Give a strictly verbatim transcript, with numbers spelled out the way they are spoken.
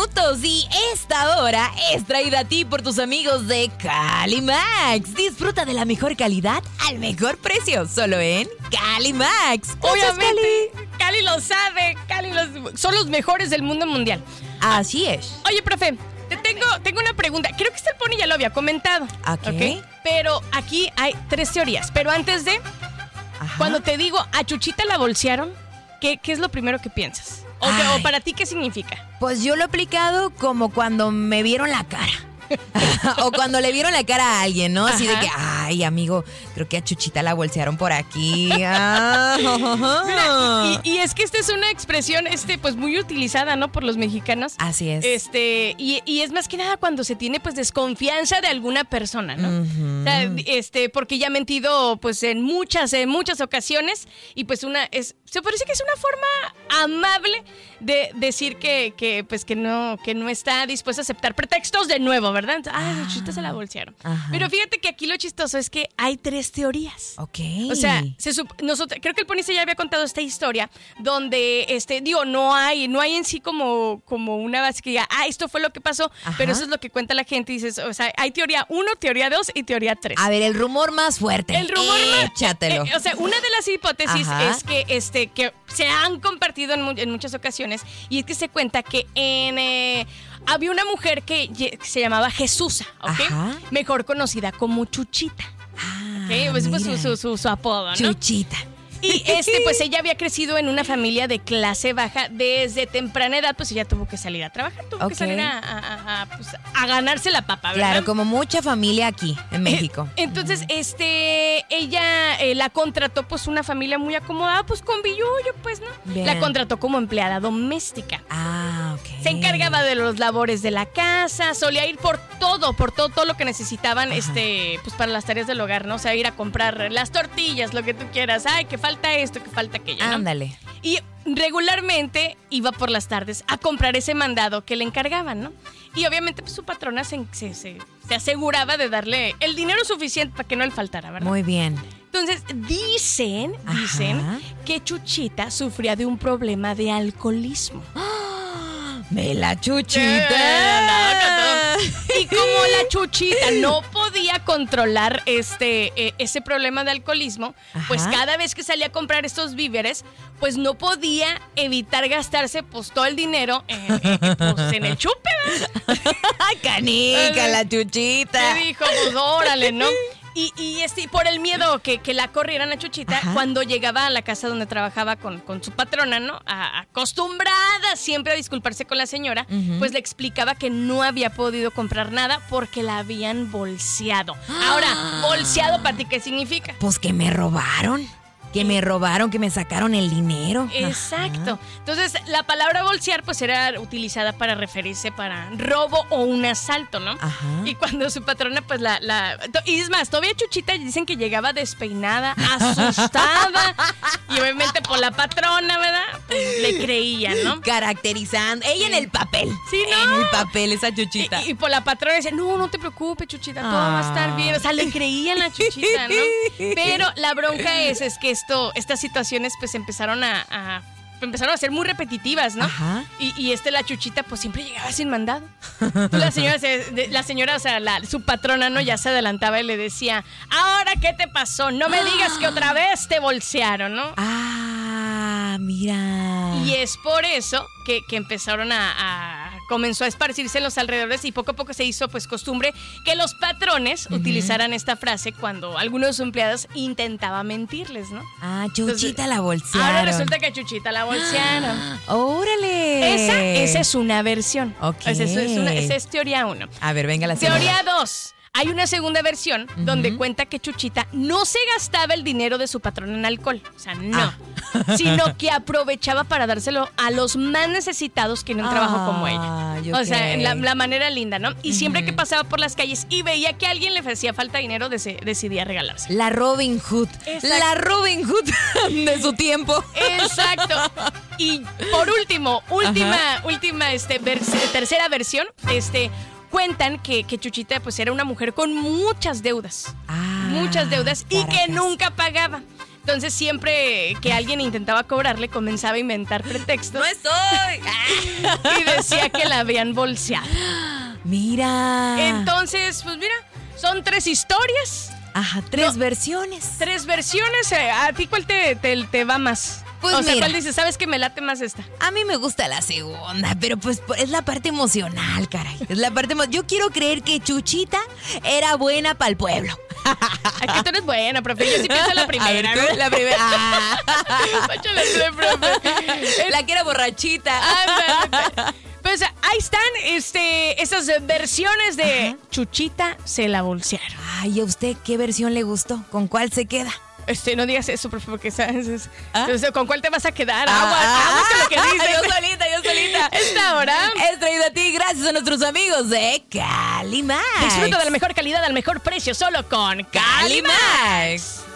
minutos y esta hora es traída a ti por tus amigos de Calimax. Disfruta de la mejor calidad al mejor precio, solo en Calimax. Obviamente, Cali. Cali lo sabe, Cali los, son los mejores del mundo mundial. Así es. Oye, profe, te tengo, tengo una pregunta. Creo que este el Pony ya lo había comentado. Ok. ¿Okay? Pero aquí hay tres teorías. Pero antes de, Ajá. cuando te digo a Chuchita la bolsearon, ¿qué, qué es lo primero que piensas? O, que, o para ti, ¿qué significa? Pues yo lo he aplicado como cuando me vieron la cara. O cuando le vieron la cara a alguien, ¿no? Así Ajá. de que, ay, amigo, creo que a Chuchita la bolsearon por aquí. Ah, Mira, y, y es que esta es una expresión, este, pues muy utilizada, ¿no? Por los mexicanos. Así es. Este, y, y es más que nada cuando se tiene, pues, desconfianza de alguna persona, ¿no? Uh-huh. O sea, este, porque ya ha mentido, pues, en muchas, en muchas ocasiones. Y pues una, es, se parece que es una forma amable de decir que, que pues, que no, que no está dispuesta a aceptar pretextos de nuevo, ¿verdad? Ah, la Chuchita se la bolsearon. Ajá. Pero fíjate que aquí lo chistoso es que hay tres teorías. Ok. O sea, se sup- nosotros, creo que el Pony ya había contado esta historia donde, este, digo, no hay, no hay en sí como, como una base que diga, ah, esto fue lo que pasó, Ajá. pero eso es lo que cuenta la gente. Y dices, o sea, hay teoría uno, teoría dos y teoría tres. A ver, el rumor más fuerte. El rumor Échatelo. más. Eh, eh, o sea, una de las hipótesis Ajá. es que, este, que se han compartido en, mu- en muchas ocasiones y es que se cuenta que en eh, había una mujer que, que se llamaba Jesusa, ¿ok? Ajá. Mejor conocida como Chuchita. Ah, ¿Ok? Pues, pues su, su, su, su apodo, ¿no? Chuchita. Y este, pues ella había crecido en una familia de clase baja desde temprana edad, pues ella tuvo que salir a trabajar, tuvo okay. que salir a, a, a, pues, a ganarse la papa, ¿verdad? Claro, como mucha familia aquí en México. Entonces, uh-huh. este, ella eh, la contrató, pues una familia muy acomodada, pues con billullo, pues, ¿no? Bien. La contrató como empleada doméstica. Ah, ok. Se encargaba de los labores de la casa, solía ir por todo, por todo, todo lo que necesitaban, Ajá. este, pues para las tareas del hogar, ¿no? O sea, ir a comprar las tortillas, lo que tú quieras. Ay, que falta esto, que falta aquello, ¿no? Ándale. Y regularmente iba por las tardes a comprar ese mandado que le encargaban, ¿no? Y obviamente pues, su patrona se, se, se, se aseguraba de darle el dinero suficiente para que no le faltara, ¿verdad? Muy bien. Entonces, dicen, Ajá. dicen que Chuchita sufría de un problema de alcoholismo. ¡Me la Chuchita! Eh, no, y como la Chuchita no podía controlar este eh, ese problema de alcoholismo, Ajá. pues cada vez que salía a comprar estos víveres, pues no podía evitar gastarse pues todo el dinero eh, eh, pues, en el chupe, ¿verdad? ¡Canica, la Chuchita! Me dijo, pues órale, ¿no? Y, y este, por el miedo que, que la corrieran a Chuchita, Ajá. cuando llegaba a la casa donde trabajaba con, con su patrona, ¿no? A, acostumbrada siempre a disculparse con la señora, uh-huh. pues le explicaba que no había podido comprar nada porque la habían bolseado. Ah. Ahora, ¿bolseado para ti qué significa? Pues que me robaron. Que me robaron, que me sacaron el dinero. Exacto. Ajá. Entonces, la palabra bolsear, pues, era utilizada para referirse para robo o un asalto, ¿no? Ajá. Y cuando su patrona, pues, la... la y es más, todavía Chuchita dicen que llegaba despeinada, asustada. Y obviamente por la patrona, ¿verdad? Pues, le creían, ¿no? Caracterizando. Ella sí. en el papel. Sí, ¿no? En el papel, esa Chuchita. Y, y por la patrona decía, no, no te preocupes, Chuchita, todo ah. va a estar bien. O sea, le creían a Chuchita, ¿no? Pero la bronca es, es que Esto, estas situaciones pues empezaron a, a empezaron a ser muy repetitivas, ¿no? Ajá. Y, y este la Chuchita pues siempre llegaba sin mandado. La señora, se, la señora, o sea, la, su patrona, ¿no? Ya se adelantaba y le decía, ¿ahora qué te pasó? No me digas que otra vez te bolsearon, ¿no? Ah, mira. Y es por eso que, que empezaron a, a comenzó a esparcirse en los alrededores y poco a poco se hizo pues costumbre que los patrones uh-huh. utilizaran esta frase cuando algunos de sus empleados intentaban mentirles, ¿no? Ah, Chuchita Entonces, la bolsearon. Ahora resulta que a Chuchita la bolsearon. Ah, ¡órale! Esa, esa es una versión. Ok. Esa es, es, una, esa es teoría uno. A ver, venga la segunda. Teoría dos. Hay una segunda versión uh-huh. donde cuenta que Chuchita no se gastaba el dinero de su patrón en alcohol. O sea, no. Ah. Sino que aprovechaba para dárselo a los más necesitados que en un ah, trabajo como ella. Okay. O sea, la, la manera linda, ¿no? Y uh-huh. siempre que pasaba por las calles y veía que a alguien le hacía falta dinero, dec- decidía regalarse. La Robin Hood. Exacto. La Robin Hood de su tiempo. Exacto. Y por último, última, uh-huh. última, este, vers- tercera versión, este... cuentan que, que Chuchita pues era una mujer con muchas deudas. Ah, muchas deudas y caracas. Que nunca pagaba. Entonces siempre que alguien intentaba cobrarle, comenzaba a inventar pretextos. ¡No estoy! Y decía que la habían bolseado. Mira. Entonces, pues mira, son tres historias. Ajá, tres No, versiones. Tres versiones. eh, ¿A ti cuál te, te, te va más? Pues o sea, mira. ¿cuál dices? ¿Sabes que me late más esta? A mí me gusta la segunda, pero pues es la parte emocional, caray. Es la parte emo- Yo quiero creer que Chuchita era buena para el pueblo. Aquí tú eres buena, profe. Yo sí pienso en la primera. A ver, tú, la primera. Ah. Échale, profe. La que era borrachita. Ándale. Pues ahí están este, esas versiones de Ajá. Chuchita se la bolsearon. Ay, ¿a usted qué versión le gustó? ¿Con cuál se queda? Este, no digas eso, profe, porque sabes. es- ¿Ah? o sea, ¿con cuál te vas a quedar? Ah, Aguas, ah, aguas con lo que dices. Yo solita, yo solita. Esta hora Es traído a ti gracias a nuestros amigos de Calimax. disfruta de la mejor calidad al mejor precio solo con Calimax. Calimax.